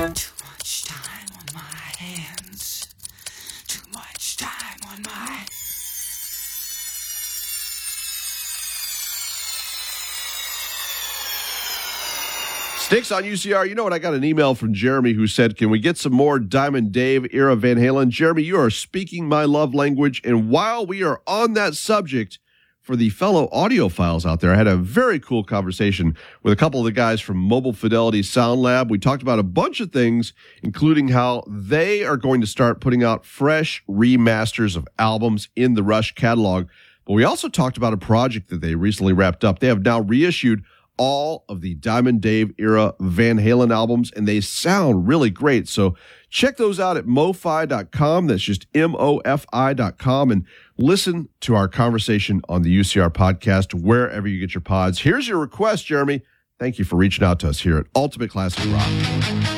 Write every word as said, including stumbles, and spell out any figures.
Too much time on my hands. Too much time on my... Sticks on U C R. You know what? I got an email from Jeremy who said, can we get some more Diamond Dave era Van Halen? Jeremy, you are speaking my love language. And while we are on that subject, for the fellow audiophiles out there, I had a very cool conversation with a couple of the guys from Mobile Fidelity Sound Lab. We talked about a bunch of things, including how they are going to start putting out fresh remasters of albums in the Rush catalog. But we also talked about a project that they recently wrapped up. They have now reissued all of the Diamond Dave era Van Halen albums, and they sound really great. So check those out at mofi dot com. That's just M O F I dot com. And listen to our conversation on the U C R podcast, wherever you get your pods. Here's your request, Jeremy. Thank you for reaching out to us here at Ultimate Classic Rock.